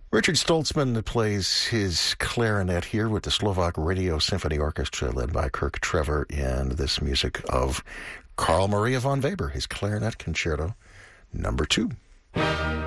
Richard Stoltzman plays his clarinet here with the Slovak Radio Symphony Orchestra led by Kirk Trevor in this music of Carl Maria von Weber, his Clarinet Concerto No. 2.